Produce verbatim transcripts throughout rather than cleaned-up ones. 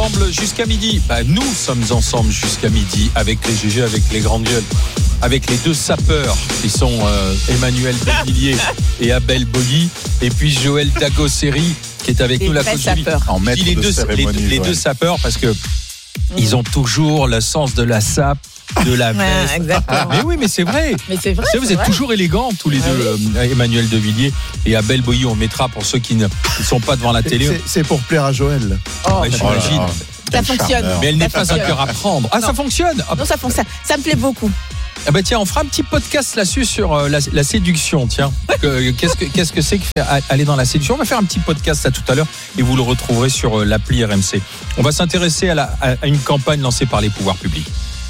ensemble jusqu'à midi. Bah, nous sommes ensemble jusqu'à midi avec les G G, avec les grandes gueules, avec les deux sapeurs qui sont euh, Emmanuel Devilliers et Abel Boilly, et puis Joël Dagosseri qui est avec les nous la vrais coach sapeurs. En maître les, de deux, les, les deux sapeurs parce que mmh. ils ont toujours le sens de la sape, de la veste. Ouais, exactement. Mais oui, mais c'est vrai. Mais c'est vrai. C'est vous c'est êtes vrai. toujours élégants tous les Ah deux, oui. euh, Emmanuel Devilliers et Abel Boilly. On mettra pour ceux qui ne qui sont pas devant la télé. C'est, c'est pour plaire à Joël. Oh, Ouais, j'imagine. Oh là là. ça Quel fonctionne. charmeur. Mais elle n'est Ça pas un fonctionne. cœur à prendre. Ah, Non. ça fonctionne. Ah, Non, ça fonctionne. Ça me plaît beaucoup. ah bah tiens, on fera un petit podcast là-dessus sur euh, la, la séduction. Tiens, Que- qu'est-ce que qu'est-ce que c'est que faire, aller dans la séduction? On va faire un petit podcast là tout à l'heure et vous le retrouverez sur euh, l'appli R M C. On va s'intéresser à, la, à une campagne lancée par les pouvoirs publics.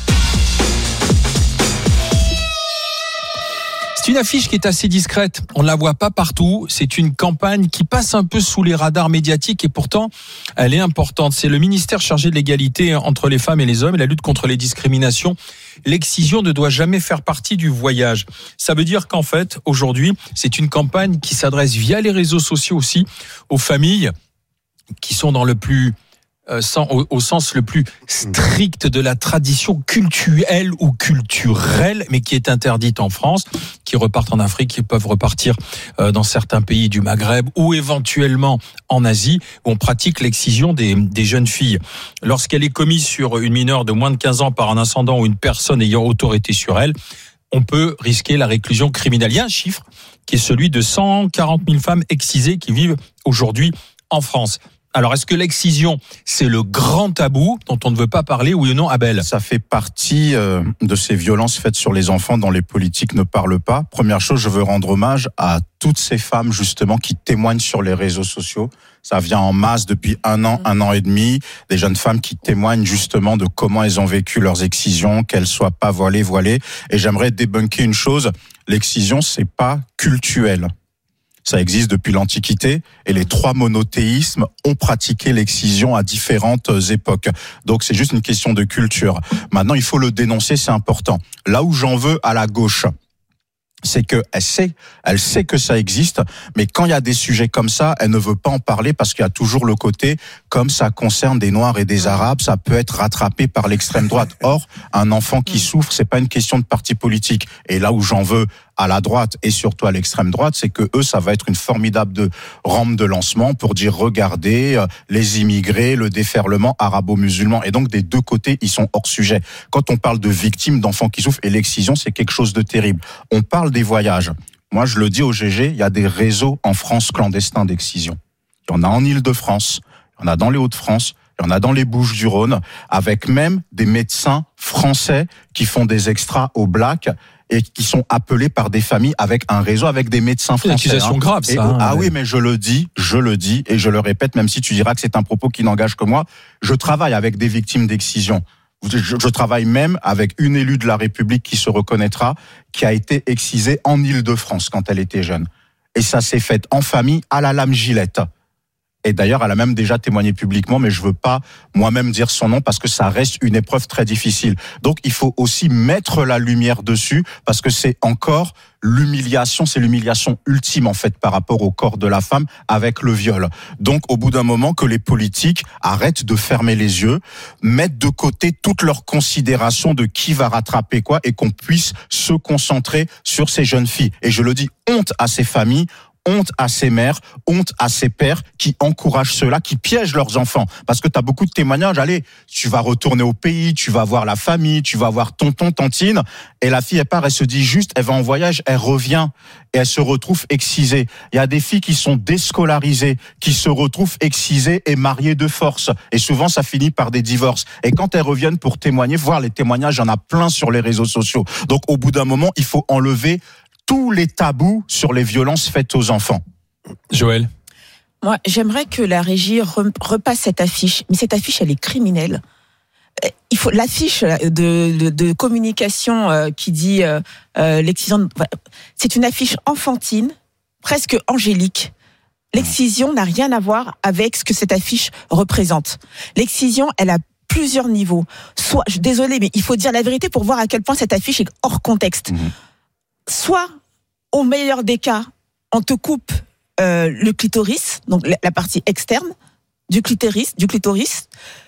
C'est une affiche qui est assez discrète, on ne la voit pas partout, c'est une campagne qui passe un peu sous les radars médiatiques et pourtant elle est importante. C'est le ministère chargé de l'égalité entre les femmes et les hommes et la lutte contre les discriminations. L'excision ne doit jamais faire partie du voyage. Ça veut dire qu'en fait, aujourd'hui, c'est une campagne qui s'adresse via les réseaux sociaux aussi aux familles qui sont dans le plus... Euh, sans, au, au sens le plus strict de la tradition cultuelle ou culturelle, mais qui est interdite en France, qui repartent en Afrique, qui peuvent repartir euh, dans certains pays du Maghreb ou éventuellement en Asie, où on pratique l'excision des, des jeunes filles. Lorsqu'elle est commise sur une mineure de moins de quinze ans par un ascendant ou une personne ayant autorité sur elle, on peut risquer la réclusion criminelle. Il y a un chiffre qui est celui de cent quarante mille femmes excisées qui vivent aujourd'hui en France. Alors, est-ce que l'excision, c'est le grand tabou dont on ne veut pas parler, oui ou non, Abel? Ça fait partie euh, de ces violences faites sur les enfants dont les politiques ne parlent pas. Première chose, je veux rendre hommage à toutes ces femmes justement qui témoignent sur les réseaux sociaux. Ça vient en masse depuis un an, un an et demi. Des jeunes femmes qui témoignent justement de comment elles ont vécu leurs excisions, qu'elles soient pas voilées, voilées. Et j'aimerais débunker une chose, l'excision, c'est pas cultuel. Ça existe depuis l'Antiquité et les trois monothéismes ont pratiqué l'excision à différentes époques. Donc c'est juste une question de culture. Maintenant, il faut le dénoncer, c'est important. Là où j'en veux à la gauche, c'est que elle sait, elle sait que ça existe, mais quand il y a des sujets comme ça, elle ne veut pas en parler parce qu'il y a toujours le côté, comme ça concerne des Noirs et des Arabes, ça peut être rattrapé par l'extrême droite. Or, un enfant qui souffre, c'est pas une question de parti politique. Et là où j'en veux à la droite et surtout à l'extrême droite, c'est que eux, ça va être une formidable de, rampe de lancement pour dire, regardez, euh, les immigrés, le déferlement arabo-musulman. Et donc, des deux côtés, ils sont hors sujet. Quand on parle de victimes, d'enfants qui souffrent, et l'excision, c'est quelque chose de terrible. On parle des voyages. Moi, je le dis au G G, il y a des réseaux en France clandestins d'excision. Il y en a en Île-de-France, il y en a dans les Hauts-de-France, il y en a dans les Bouches-du-Rhône, avec même des médecins français qui font des extras au black et qui sont appelés par des familles avec un réseau, avec des médecins C'est une français. accusation hein. grave, Et, ça. hein, ah Abel. oui, mais je le dis, je le dis et je le répète, même si tu diras que c'est un propos qui n'engage que moi, je travaille avec des victimes d'excision. Je, je travaille même avec une élue de la République qui se reconnaîtra, qui a été excisée en Île-de-France quand elle était jeune. Et ça s'est fait en famille à la lame Gillette. Et d'ailleurs, elle a même déjà témoigné publiquement, mais je veux pas moi-même dire son nom parce que ça reste une épreuve très difficile. Donc, il faut aussi mettre la lumière dessus parce que c'est encore l'humiliation, c'est l'humiliation ultime en fait par rapport au corps de la femme avec le viol. Donc, au bout d'un moment, que les politiques arrêtent de fermer les yeux, mettent de côté toutes leurs considérations de qui va rattraper quoi et qu'on puisse se concentrer sur ces jeunes filles. Et je le dis, honte à ces familles, honte à ces mères, honte à ces pères qui encouragent ceux-là, qui piègent leurs enfants. Parce que tu as beaucoup de témoignages, allez, tu vas retourner au pays, tu vas voir la famille, tu vas voir tonton, tantine, et la fille, elle part, elle se dit juste, elle va en voyage, elle revient, et elle se retrouve excisée. Il y a des filles qui sont déscolarisées, qui se retrouvent excisées et mariées de force. Et souvent, ça finit par des divorces. Et quand elles reviennent pour témoigner, voir les témoignages, il y en a plein sur les réseaux sociaux. Donc, au bout d'un moment, il faut enlever tous les tabous sur les violences faites aux enfants. Joël? Moi, j'aimerais que la régie repasse cette affiche. Mais cette affiche, elle est criminelle. Il faut l'affiche de, de, de communication qui dit euh, l'excision. C'est une affiche enfantine, presque angélique. L'excision n'a rien à voir avec ce que cette affiche représente. L'excision, elle a plusieurs niveaux. Soit, je désolée, mais il faut dire la vérité pour voir à quel point cette affiche est hors contexte. Mmh. Soit, au meilleur des cas, on te coupe euh, le clitoris, donc la partie externe du clitoris, du clitoris.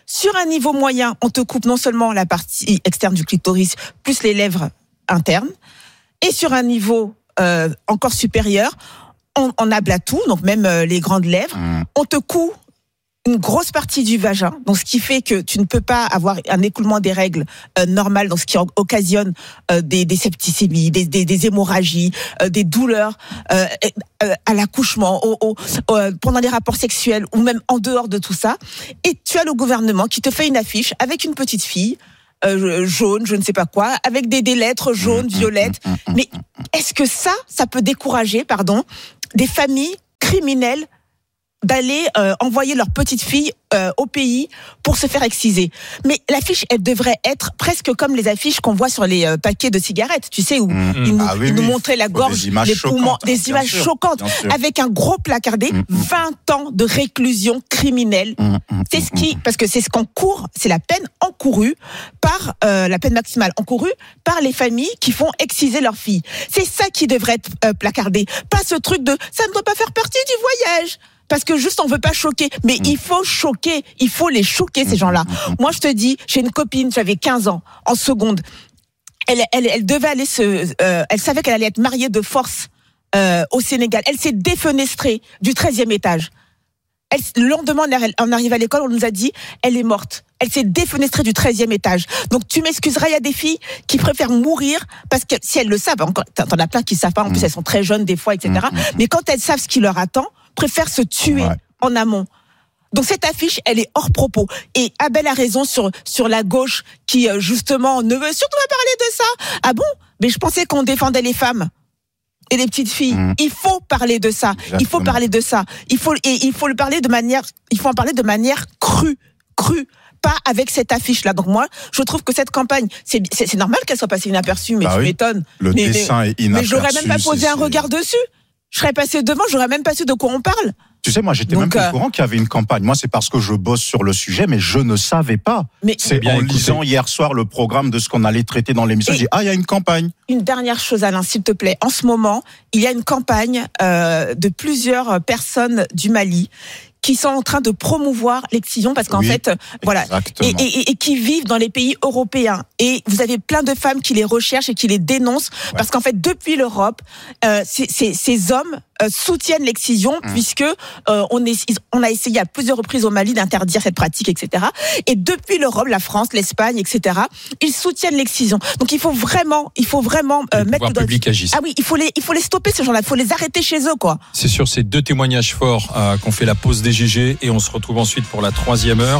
Sur un niveau moyen, on te coupe non seulement la partie externe du clitoris, plus les lèvres internes. Et sur un niveau euh, encore supérieur, on, on ablat tout, donc même euh, les grandes lèvres. Mmh. On te coud une grosse partie du vagin, donc ce qui fait que tu ne peux pas avoir un écoulement des règles euh, normal, donc ce qui occasionne euh, des, des septicémies, des, des, des hémorragies, euh, des douleurs euh, euh, à l'accouchement, au, au, euh, pendant les rapports sexuels ou même en dehors de tout ça. Et tu as le gouvernement qui te fait une affiche avec une petite fille euh, jaune, je ne sais pas quoi, avec des, des lettres jaunes, violettes. Mais est-ce que ça, ça peut décourager, pardon, des familles criminelles d'aller euh, envoyer leur petite fille euh, au pays pour se faire exciser. Mais l'affiche, elle devrait être presque comme les affiches qu'on voit sur les euh, paquets de cigarettes, tu sais, où mmh. ils nous, ah oui, ils nous oui. montraient la gorge, les poumons, des images sûr, choquantes, avec un gros placardé, mmh. vingt ans de réclusion criminelle. Mmh. C'est ce qui, parce que c'est ce qu'encourt, c'est la peine encourue par, euh, la peine maximale encourue par les familles qui font exciser leurs filles. C'est ça qui devrait être euh, placardé. Pas ce truc de, ça ne doit pas faire partie du voyage. Parce que juste on veut pas choquer, mais mmh. il faut choquer, il faut les choquer ces gens-là. Mmh. Moi je te dis, j'ai une copine, j'avais quinze ans, en seconde, elle, elle, elle devait aller se, euh, elle savait qu'elle allait être mariée de force euh, au Sénégal. Elle s'est défenestrée du treizième étage. Elle, le lendemain on arrive à l'école, on nous a dit, elle est morte. Elle s'est défenestrée du treizième étage. Donc tu m'excuseras, il y a des filles qui préfèrent mourir parce que si elles le savent, encore, t'en as plein qui savent pas, en plus elles sont très jeunes des fois, et cetera. Mmh. Mais quand elles savent ce qui leur attend, préfèrent se tuer ouais. en amont. Donc cette affiche, elle est hors propos. Et Abel a raison sur sur la gauche qui justement ne veut surtout pas parler de ça. Ah bon ? Mais je pensais qu'on défendait les femmes et les petites filles. Mmh. Il faut parler de ça. Exactement. Il faut parler de ça. Il faut et il faut le parler de manière. Il faut en parler de manière crue, crue. Pas avec cette affiche-là. Donc moi, je trouve que cette campagne, c'est, c'est, c'est normal qu'elle soit passée inaperçue, mais bah tu oui. m'étonnes. Le mais, dessin mais, est inaperçu. Mais j'aurais même pas posé c'est, un regard dessus. Je serais passé devant, j'aurais même pas su de quoi on parle. Tu sais, moi, j'étais Donc, même pas euh... au courant qu'il y avait une campagne. Moi, c'est parce que je bosse sur le sujet, mais je ne savais pas. Mais c'est bien en écouté. lisant hier soir le programme de ce qu'on allait traiter dans l'émission. Et j'ai dit, ah, il y a une campagne. Une dernière chose, Alain, s'il te plaît. En ce moment, il y a une campagne euh, de plusieurs personnes du Mali qui sont en train de promouvoir l'excision parce qu'en oui, fait, voilà, et, et, et qui vivent dans les pays européens. Et vous avez plein de femmes qui les recherchent et qui les dénoncent ouais. parce qu'en fait, depuis l'Europe, euh, ces, ces, ces hommes euh, soutiennent l'excision mmh. puisque euh, on, est, on a essayé à plusieurs reprises au Mali d'interdire cette pratique, et cetera. Et depuis l'Europe, la France, l'Espagne, et cetera, ils soutiennent l'excision. Donc il faut vraiment, il faut vraiment euh, mettre le public agisse. Ah oui, il faut les, il faut les stopper ces gens-là, il faut les arrêter chez eux, quoi. C'est sur ces deux témoignages forts euh, qu'on fait la pause des G G et on se retrouve ensuite pour la troisième heure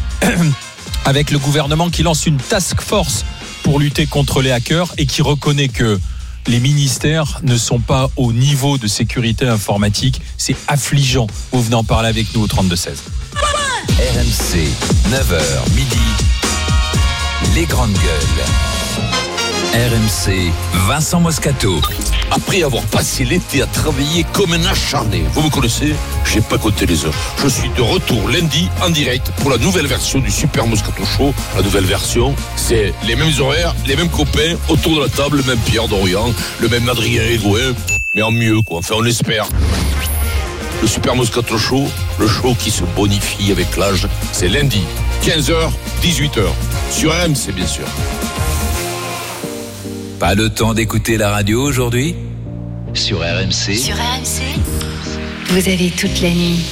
avec le gouvernement qui lance une task force pour lutter contre les hackers et qui reconnaît que les ministères ne sont pas au niveau de sécurité informatique. C'est affligeant. Vous venez en parler avec nous au trente-deux seize. R M C, neuf heures midi, les grandes gueules. R M C, Vincent Moscato. Après avoir passé l'été à travailler comme un acharné, vous me connaissez, j'ai pas compté les heures. Je suis de retour lundi en direct pour la nouvelle version du Super Moscato Show. La nouvelle version, c'est les mêmes horaires, les mêmes copains autour de la table, le même Pierre Dorian, le même Adrien Egoin, mais en mieux quoi, enfin on l'espère. Le Super Moscato Show, le show qui se bonifie avec l'âge, c'est lundi, quinze heures, dix-huit heures, sur R M C bien sûr. Pas le temps d'écouter la radio aujourd'hui ? Sur R M C. Sur R M C, vous avez toute la nuit.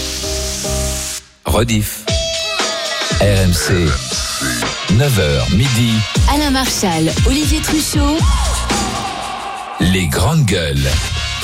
Rediff. R M C. neuf heures midi. Alain Marchal, Olivier Truchot. Les grandes gueules.